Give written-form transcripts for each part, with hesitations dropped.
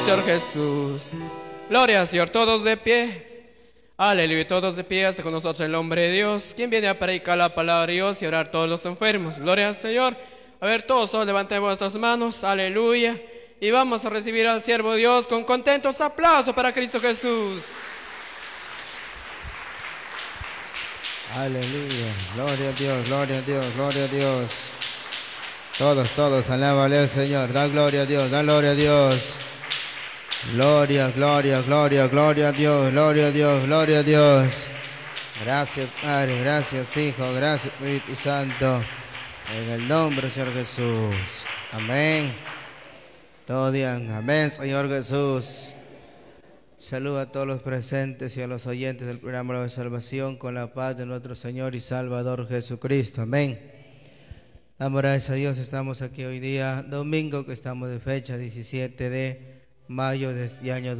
Señor Jesús. Gloria, Señor, todos de pie. Aleluya, todos de pie, hasta con nosotros el hombre de Dios, quien viene a predicar la palabra de Dios y orar a todos los enfermos. Gloria al Señor. A ver, todos levantemos nuestras manos, aleluya, y vamos a recibir al siervo de Dios con contentos aplausos para Cristo Jesús. Aleluya, gloria a Dios, gloria a Dios, gloria a Dios. Todos, alábale al Señor, da gloria a Dios, da gloria a Dios. Gloria, gloria, gloria, gloria a Dios, gloria a Dios, gloria a Dios. Gracias Padre, gracias Hijo, gracias Espíritu Santo. En el nombre del Señor Jesús. Amén. Todos digan amén, Señor Jesús. Saluda a todos los presentes y a los oyentes del programa de salvación con la paz de nuestro Señor y Salvador Jesucristo. Amén. Damos gracias a Dios, estamos aquí hoy día, domingo, que estamos de fecha 17 de mayo de este año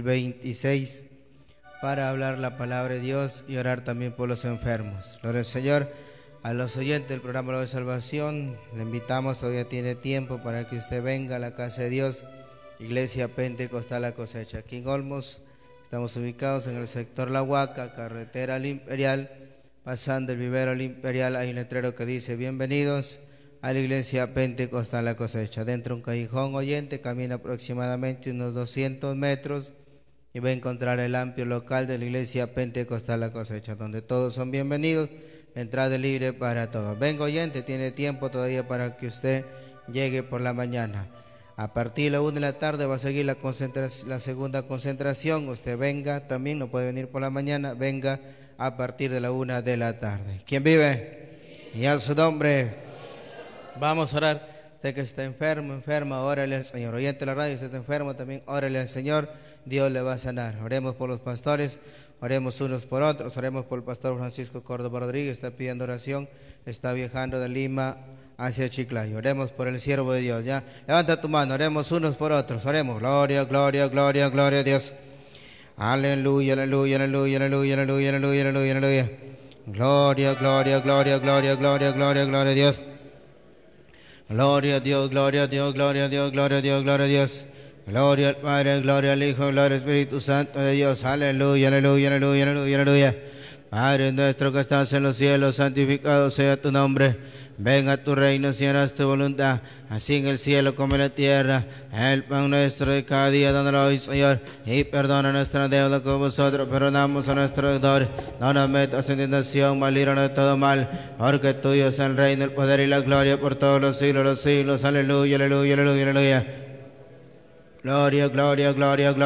2026, para hablar la palabra de Dios y orar también por los enfermos. Gloria al Señor. A los oyentes del programa de salvación, le invitamos, todavía tiene tiempo para que usted venga a la casa de Dios, Iglesia Pentecostal La Cosecha. Aquí en Olmos estamos ubicados en el sector La Huaca, carretera al Imperial, pasando el vivero al Imperial. Hay un letrero que dice: bienvenidos a la Iglesia Pentecostal La Cosecha. Dentro de un callejón oyente, camina aproximadamente unos 200 metros y va a encontrar el amplio local de la Iglesia Pentecostal La Cosecha, donde todos son bienvenidos. La entrada es libre para todos. Venga oyente, tiene tiempo todavía para que usted llegue por la mañana. A partir de la 1 de la tarde va a seguir la segunda concentración. Usted venga también, no puede venir por la mañana, venga a partir de la 1 de la tarde. ¿Quién vive? Y a su nombre. Vamos a orar. Usted que está enfermo, enferma, órale al Señor. Oyente de la radio, usted está enfermo también, órale al Señor. Dios le va a sanar. Oremos por los pastores, oremos unos por otros, oremos por el pastor Francisco Córdoba Rodríguez, está pidiendo oración, está viajando de Lima hacia Chiclayo. Oremos por el siervo de Dios, ya. Levanta tu mano, oremos unos por otros, oremos. Gloria, gloria, gloria, gloria a Dios. Aleluya, aleluya, aleluya, aleluya, aleluya, aleluya, aleluya, aleluya. Gloria, gloria, gloria, gloria, gloria, gloria, gloria a Dios. Gloria a Dios, gloria a Dios, gloria a Dios, gloria a Dios, gloria a Dios. Gloria al Padre, gloria al Hijo, gloria al Espíritu Santo de Dios. Aleluya, aleluya, aleluya, aleluya, aleluya. Padre nuestro que estás en los cielos, santificado sea tu nombre. Venga tu reino, si harás tu voluntad, así en el cielo como en la tierra. El pan nuestro de cada día, dándolo hoy, Señor, y perdona nuestra deuda como vosotros perdonamos a nuestros deudores. No nos metas en tentación, mal líbranos de todo mal, porque tuyo es el reino, el poder y la gloria por todos los siglos, los siglos. Aleluya, aleluya, aleluya, aleluya. Gloria, gloria, gloria, gloria.